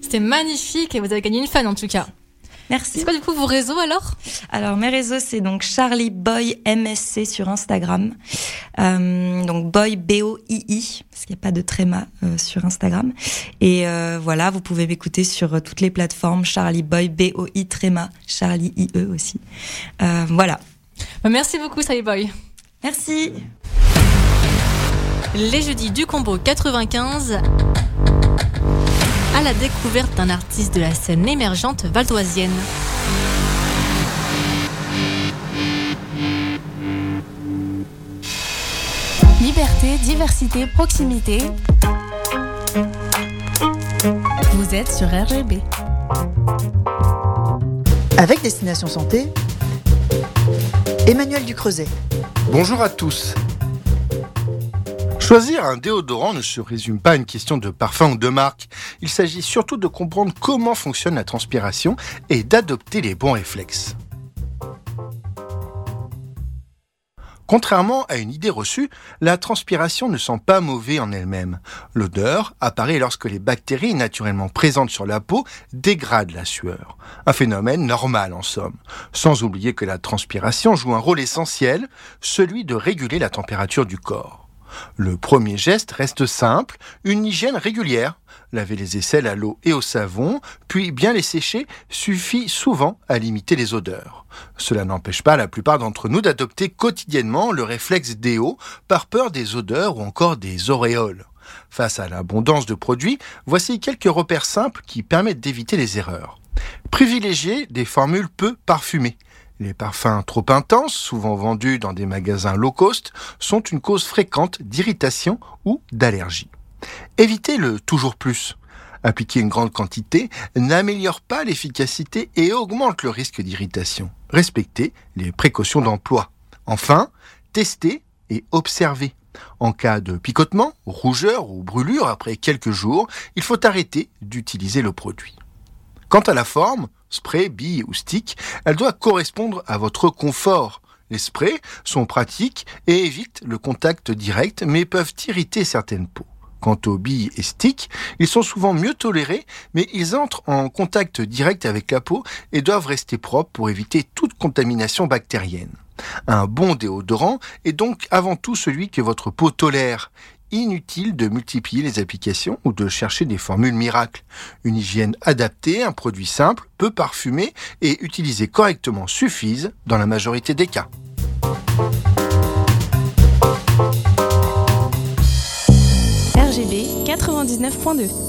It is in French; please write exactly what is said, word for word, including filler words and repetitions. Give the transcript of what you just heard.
C'était magnifique et vous avez gagné une fan en tout cas. Merci. C'est quoi du coup vos réseaux alors ? Alors mes réseaux, c'est donc Charlie Boy M S C sur Instagram. Euh, donc Boy B O I I, parce qu'il n'y a pas de tréma euh, sur Instagram. Et euh, voilà, vous pouvez m'écouter sur euh, toutes les plateformes. Charlie Boy B O I tréma, Charlie I E aussi. Euh, voilà. Bah, merci beaucoup Charlie Boy. Merci. Les jeudis du Combo quatre-vingt-quinze. À la découverte d'un artiste de la scène émergente valdoisienne. Liberté, diversité, proximité. Vous êtes sur R G B. Avec Destination Santé, Emmanuel Ducreuset. Bonjour à tous. Choisir un déodorant ne se résume pas à une question de parfum ou de marque. Il s'agit surtout de comprendre comment fonctionne la transpiration et d'adopter les bons réflexes. Contrairement à une idée reçue, la transpiration ne sent pas mauvais en elle-même. L'odeur apparaît lorsque les bactéries naturellement présentes sur la peau dégradent la sueur. Un phénomène normal en somme. Sans oublier que la transpiration joue un rôle essentiel, celui de réguler la température du corps. Le premier geste reste simple, une hygiène régulière. Laver les aisselles à l'eau et au savon, puis bien les sécher, suffit souvent à limiter les odeurs. Cela n'empêche pas la plupart d'entre nous d'adopter quotidiennement le réflexe déo par peur des odeurs ou encore des auréoles. Face à l'abondance de produits, voici quelques repères simples qui permettent d'éviter les erreurs. Privilégiez des formules peu parfumées. Les parfums trop intenses, souvent vendus dans des magasins low cost, sont une cause fréquente d'irritation ou d'allergie. Évitez le toujours plus. Appliquer une grande quantité n'améliore pas l'efficacité et augmente le risque d'irritation. Respectez les précautions d'emploi. Enfin, testez et observez. En cas de picotement, rougeur ou brûlure après quelques jours, il faut arrêter d'utiliser le produit. Quant à la forme, spray, bille ou stick, elle doit correspondre à votre confort. Les sprays sont pratiques et évitent le contact direct, mais peuvent irriter certaines peaux. Quant aux billes et sticks, ils sont souvent mieux tolérés, mais ils entrent en contact direct avec la peau et doivent rester propres pour éviter toute contamination bactérienne. Un bon déodorant est donc avant tout celui que votre peau tolère. Inutile de multiplier les applications ou de chercher des formules miracles. Une hygiène adaptée, un produit simple, peu parfumé et utilisé correctement suffisent dans la majorité des cas. R G B quatre-vingt-dix-neuf point deux.